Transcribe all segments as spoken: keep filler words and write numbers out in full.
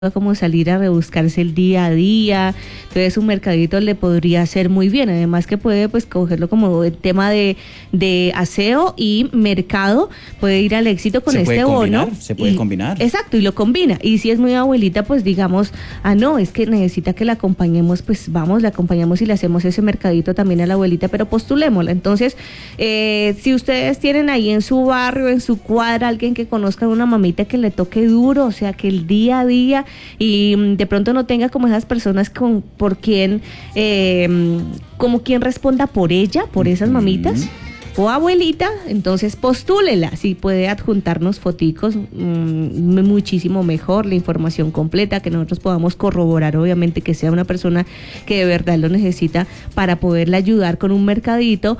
como salir a rebuscarse el día a día, entonces un mercadito le podría hacer muy bien, además que puede pues cogerlo como el tema de, de aseo y mercado, puede ir al éxito con se este puede combinar, bono. Se puede y, combinar. Exacto, y lo combina, y si es muy abuelita, pues digamos, ah no, es que necesita que la acompañemos, pues vamos, la acompañamos y le hacemos ese mercadito también a la abuelita, pero postulémosla. Entonces, eh, si ustedes tienen ahí en su barrio, en su cuadra, alguien que conozca a una mamita que le toque duro, o sea, que el día a día y de pronto no tenga como esas personas con por quien eh, como quien responda por ella, por esas mamitas o abuelita, entonces postúlela, si puede adjuntarnos foticos, mmm, muchísimo mejor, la información completa, que nosotros podamos corroborar, obviamente que sea una persona que de verdad lo necesita para poderla ayudar con un mercadito.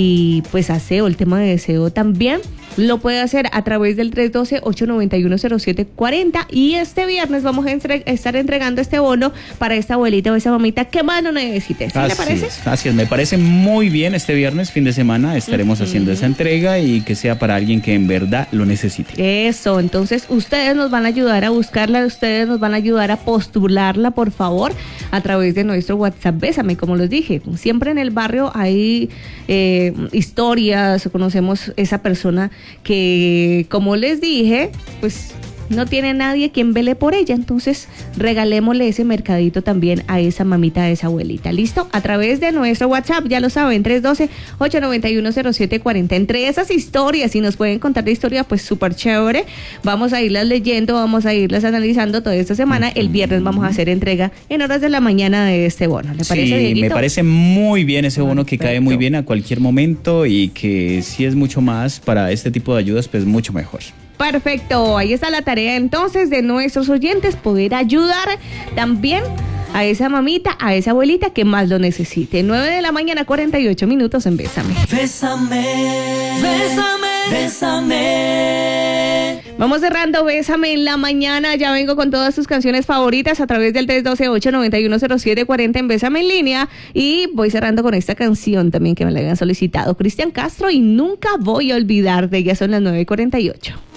Y pues aseo, el tema de deseo también lo puede hacer a través del tres uno dos, ocho nueve uno, cero siete cuatro cero, y este viernes vamos a entre- estar entregando este bono para esta abuelita o esa mamita que más lo necesite. ¿Sí le parece? Es, así es, me parece muy bien. Este viernes, fin de semana, estaremos uh-huh. haciendo esa entrega y que sea para alguien que en verdad lo necesite. Eso, entonces ustedes nos van a ayudar a buscarla, ustedes nos van a ayudar a postularla, por favor, a través de nuestro WhatsApp Bésame, como les dije, siempre en el barrio hay eh, historias, conocemos esa persona que, como les dije, pues no tiene nadie quien vele por ella, entonces regalémosle ese mercadito también a esa mamita, a esa abuelita. ¿Listo? A través de nuestro WhatsApp, ya lo saben, tres uno dos, ocho nueve uno, cero siete cuatro cero. Entre esas historias, si nos pueden contar de historia, pues súper chévere, vamos a irlas leyendo, vamos a irlas analizando toda esta semana. El viernes vamos a hacer entrega en horas de la mañana de este bono. ¿Le parece, sí, Dieguito? Me parece muy bien ese bono, que Perfecto. cae muy bien a cualquier momento y que si es mucho más para este tipo de ayudas, pues mucho mejor. Perfecto, ahí está la tarea entonces de nuestros oyentes, poder ayudar también a esa mamita, a esa abuelita que más lo necesite. nueve de la mañana, cuarenta y ocho minutos en Bésame. Bésame, bésame, bésame. Vamos cerrando Bésame en la mañana. Ya vengo con todas sus canciones favoritas a través del tres uno dos, ocho nueve uno, cero siete cuatro cero en Bésame en línea. Y voy cerrando con esta canción también que me la habían solicitado Cristian Castro y Nunca Voy a Olvidarte. Ya son las nueve y cuarenta y ocho.